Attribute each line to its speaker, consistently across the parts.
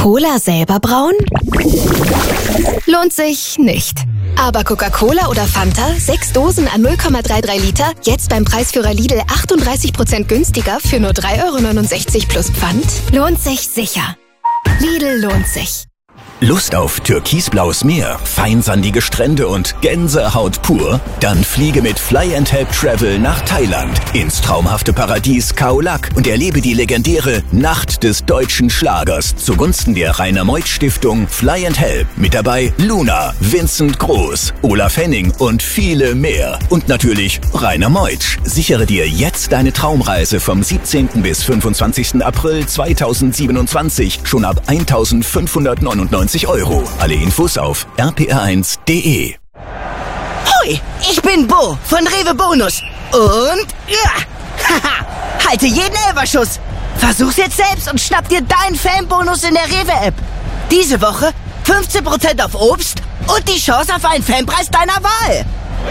Speaker 1: Cola selber brauen? Lohnt sich nicht. Aber Coca-Cola oder Fanta, 6 Dosen an 0,33 Liter, jetzt beim Preisführer Lidl 38% günstiger für nur 3,69 € plus Pfand? Lohnt sich sicher. Lidl lohnt sich.
Speaker 2: Lust auf türkisblaues Meer, feinsandige Strände und Gänsehaut pur? Dann fliege mit Fly & Help Travel nach Thailand ins traumhafte Paradies Khao Lak und erlebe die legendäre Nacht des deutschen Schlagers zugunsten der Rainer Meuth Stiftung Fly & Help. Mit dabei Luna, Vincent Groß, Olaf Henning und viele mehr. Und natürlich Rainer Meuth. Sichere dir jetzt deine Traumreise vom 17. bis 25. April 2027 schon ab 1.599 €. Alle Infos auf rpr1.de.
Speaker 3: Hoi, ich bin Bo von Rewe Bonus. Und ja, haha, halte jeden Elferschuss. Versuch's jetzt selbst und schnapp dir deinen Fanbonus in der Rewe-App. Diese Woche 15% auf Obst und die Chance auf einen Fanpreis deiner Wahl.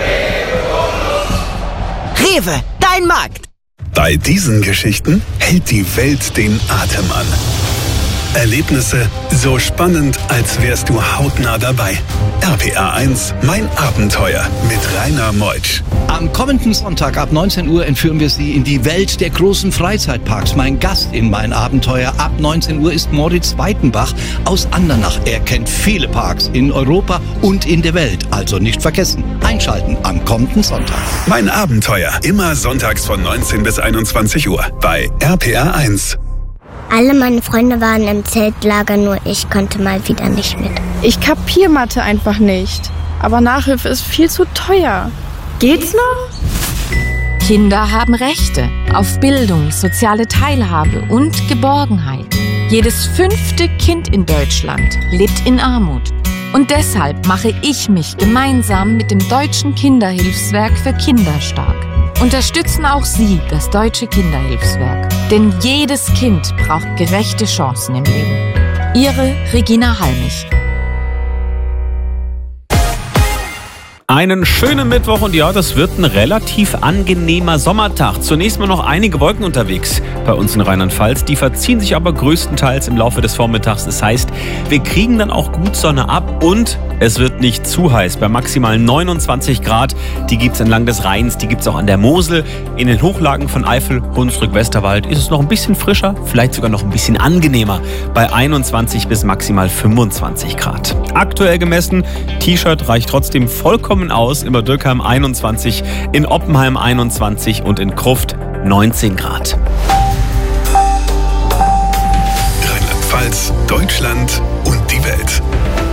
Speaker 3: Rewe, dein Markt.
Speaker 4: Bei diesen Geschichten hält die Welt den Atem an. Erlebnisse so spannend, als wärst du hautnah dabei. RPR 1, mein Abenteuer mit Rainer Meuth.
Speaker 5: Am kommenden Sonntag ab 19 Uhr entführen wir Sie in die Welt der großen Freizeitparks. Mein Gast in mein Abenteuer ab 19 Uhr ist Moritz Weitenbach aus Andernach. Er kennt viele Parks in Europa und in der Welt. Also nicht vergessen, einschalten am kommenden Sonntag.
Speaker 4: Mein Abenteuer, immer sonntags von 19 bis 21 Uhr bei RPR 1.
Speaker 6: Alle meine Freunde waren im Zeltlager, nur ich konnte mal wieder nicht mit.
Speaker 7: Ich kapier Mathe einfach nicht. Aber Nachhilfe ist viel zu teuer. Geht's noch?
Speaker 8: Kinder haben Rechte auf Bildung, soziale Teilhabe und Geborgenheit. Jedes 5. Kind in Deutschland lebt in Armut. Und deshalb mache ich mich gemeinsam mit dem Deutschen Kinderhilfswerk für Kinder stark. Unterstützen auch Sie das Deutsche Kinderhilfswerk. Denn jedes Kind braucht gerechte Chancen im Leben. Ihre Regina Halmich.
Speaker 9: Einen schönen Mittwoch und ja, das wird ein relativ angenehmer Sommertag. Zunächst mal noch einige Wolken unterwegs bei uns in Rheinland-Pfalz. Die verziehen sich aber größtenteils im Laufe des Vormittags. Das heißt, wir kriegen dann auch gut Sonne ab und es wird nicht zu heiß. Bei maximal 29 Grad. Die gibt es entlang des Rheins, die gibt es auch an der Mosel. In den Hochlagen von Eifel, Hunsrück, Westerwald ist es noch ein bisschen frischer, vielleicht sogar noch ein bisschen angenehmer. Bei 21 bis maximal 25 Grad. Aktuell gemessen, T-Shirt reicht trotzdem vollkommen aus. In Bad Dürkheim 21, in Oppenheim 21 und in Kruft 19 Grad.
Speaker 4: Rheinland-Pfalz, Deutschland und die Welt.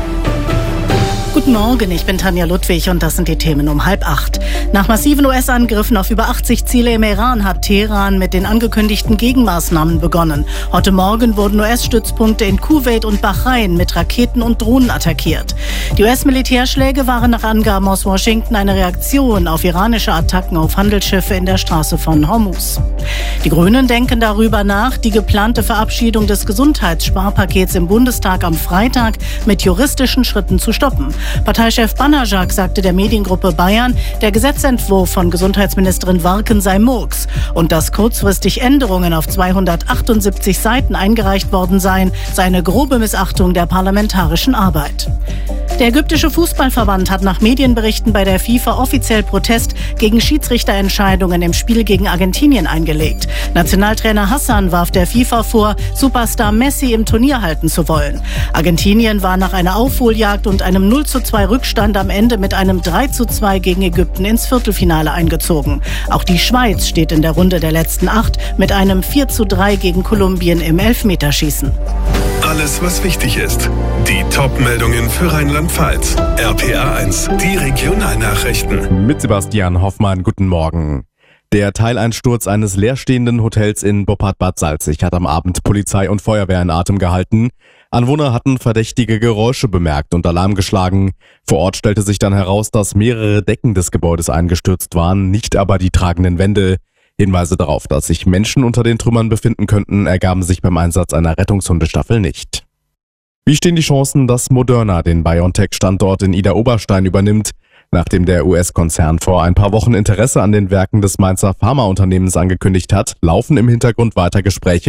Speaker 10: Guten Morgen, ich bin Tanja Ludwig und das sind die Themen um 7:30. Nach massiven US-Angriffen auf über 80 Ziele im Iran hat Teheran mit den angekündigten Gegenmaßnahmen begonnen. Heute Morgen wurden US-Stützpunkte in Kuwait und Bahrain mit Raketen und Drohnen attackiert. Die US-Militärschläge waren nach Angaben aus Washington eine Reaktion auf iranische Attacken auf Handelsschiffe in der Straße von Hormuz. Die Grünen denken darüber nach, die geplante Verabschiedung des Gesundheitssparpakets im Bundestag am Freitag mit juristischen Schritten zu stoppen. Parteichef Banajak sagte der Mediengruppe Bayern, der Gesetzentwurf von Gesundheitsministerin Warken sei Murks und dass kurzfristig Änderungen auf 278 Seiten eingereicht worden seien, sei eine grobe Missachtung der parlamentarischen Arbeit. Der ägyptische Fußballverband hat nach Medienberichten bei der FIFA offiziell Protest gegen Schiedsrichterentscheidungen im Spiel gegen Argentinien eingelegt. Nationaltrainer Hassan warf der FIFA vor, Superstar Messi im Turnier halten zu wollen. Argentinien war nach einer Aufholjagd und einem 0:2 Rückstand am Ende mit einem 3:2 gegen Ägypten ins Viertelfinale eingezogen. Auch die Schweiz steht in der Runde der letzten 8 mit einem 4:3 gegen Kolumbien im Elfmeterschießen.
Speaker 4: Alles, was wichtig ist. Die Top-Meldungen für Rheinland-Pfalz. RPR 1, die Regionalnachrichten.
Speaker 11: Mit Sebastian Hoffmann, guten Morgen. Der Teileinsturz eines leerstehenden Hotels in Boppard-Bad Salzig hat am Abend Polizei und Feuerwehr in Atem gehalten. Anwohner hatten verdächtige Geräusche bemerkt und Alarm geschlagen. Vor Ort stellte sich dann heraus, dass mehrere Decken des Gebäudes eingestürzt waren, nicht aber die tragenden Wände. Hinweise darauf, dass sich Menschen unter den Trümmern befinden könnten, ergaben sich beim Einsatz einer Rettungshundestaffel nicht. Wie stehen die Chancen, dass Moderna den BioNTech-Standort in Idar-Oberstein übernimmt? Nachdem der US-Konzern vor ein paar Wochen Interesse an den Werken des Mainzer Pharmaunternehmens angekündigt hat, laufen im Hintergrund weiter Gespräche.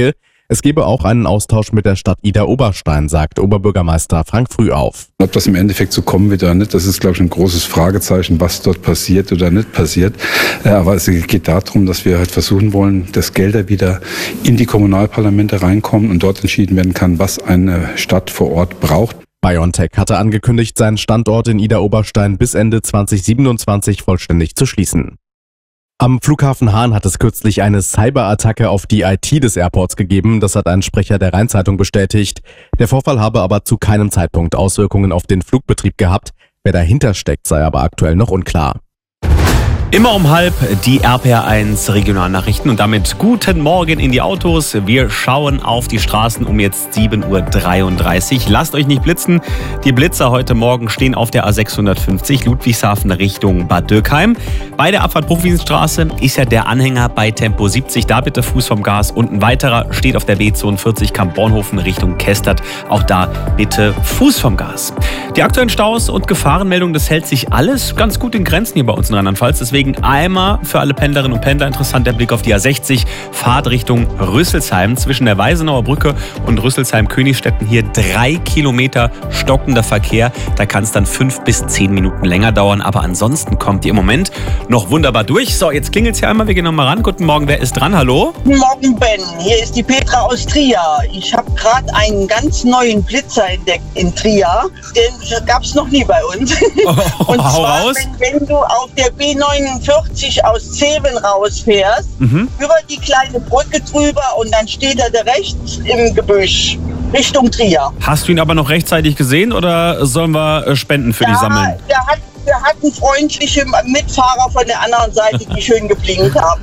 Speaker 11: Es gebe auch einen Austausch mit der Stadt Idar-Oberstein, sagt Oberbürgermeister Frank Frühauf.
Speaker 12: Ob das im Endeffekt so kommen wird oder nicht, das ist, glaube ich, ein großes Fragezeichen, was dort passiert oder nicht passiert. Aber es geht darum, dass wir halt versuchen wollen, dass Gelder wieder in die Kommunalparlamente reinkommen und dort entschieden werden kann, was eine Stadt vor Ort braucht.
Speaker 11: BioNTech hatte angekündigt, seinen Standort in Idar-Oberstein bis Ende 2027 vollständig zu schließen. Am Flughafen Hahn hat es kürzlich eine Cyberattacke auf die IT des Airports gegeben. Das hat ein Sprecher der Rheinzeitung bestätigt. Der Vorfall habe aber zu keinem Zeitpunkt Auswirkungen auf den Flugbetrieb gehabt. Wer dahinter steckt, sei aber aktuell noch unklar.
Speaker 9: Immer um 12:30 die RPR1 Regionalnachrichten und damit guten Morgen in die Autos. Wir schauen auf die Straßen um jetzt 7:33 Uhr. Lasst euch nicht blitzen. Die Blitzer heute Morgen stehen auf der A650 Ludwigshafen Richtung Bad Dürkheim. Bei der Abfahrt Bruchwiesenstraße ist ja der Anhänger bei Tempo 70. Da bitte Fuß vom Gas. Und ein weiterer steht auf der B42 Kamp-Bornhofen Richtung Kestert. Auch da bitte Fuß vom Gas. Die aktuellen Staus und Gefahrenmeldungen, das hält sich alles ganz gut in Grenzen hier bei uns in Rheinland-Pfalz. Deswegen einmal für alle Pendlerinnen und Pendler interessant der Blick auf die A60, Fahrt Richtung Rüsselsheim. Zwischen der Weisenauer Brücke und Rüsselsheim-Königstetten hier 3 Kilometer stockender Verkehr. Da kann es dann 5 bis 10 Minuten länger dauern, aber ansonsten kommt ihr im Moment noch wunderbar durch. So, jetzt klingelt es hier einmal, wir gehen nochmal ran. Guten Morgen, wer ist dran? Hallo?
Speaker 13: Guten Morgen, Ben. Hier ist die Petra aus Trier. Ich habe gerade einen ganz neuen Blitzer entdeckt in Trier. Den gab es noch nie bei uns. Und zwar,
Speaker 9: raus.
Speaker 13: Wenn du auf der B49 aus Zeven rausfährst, über die kleine Brücke drüber und dann steht er da rechts im Gebüsch Richtung Trier.
Speaker 9: Hast du ihn aber noch rechtzeitig gesehen oder sollen wir Spenden für dich sammeln?
Speaker 13: Wir hatten freundliche Mitfahrer von der anderen Seite, die schön geblinkt haben.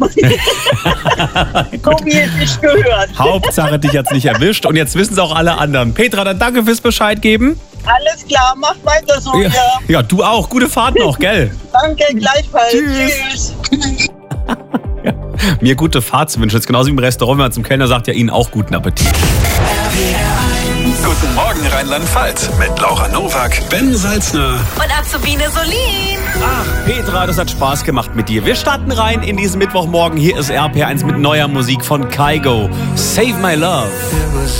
Speaker 13: So wie es sich gehört.
Speaker 9: Hauptsache, dich hat's nicht erwischt. Und jetzt wissen es auch alle anderen. Petra, dann danke fürs Bescheid geben.
Speaker 13: Alles klar, macht weiter so.
Speaker 9: Ja, du auch. Gute Fahrt noch, gell?
Speaker 13: Danke, gleichfalls. Tschüss.
Speaker 9: Ja, mir gute Fahrt zu wünschen. Das ist genauso wie im Restaurant, wenn man zum Kellner sagt, ja Ihnen auch guten Appetit.
Speaker 4: Guten Morgen Rheinland-Pfalz mit Laura Nowak, Ben Salzner
Speaker 8: Und Azubine Solin.
Speaker 9: Ach, Petra, das hat Spaß gemacht mit dir. Wir starten rein in diesen Mittwochmorgen. Hier ist RPR1 mit neuer Musik von Kygo. Save My Love.